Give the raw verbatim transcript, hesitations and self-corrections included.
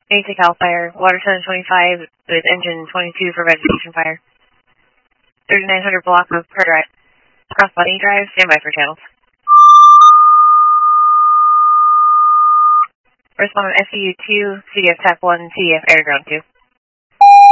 Basic Cal Fire, Water seven twenty-five with engine twenty-two for vegetation fire. thirty-nine hundred block of per drive. Cross body drive, standby for channels. Respond on S C U two, C D F T A P one, C D F Air Ground two.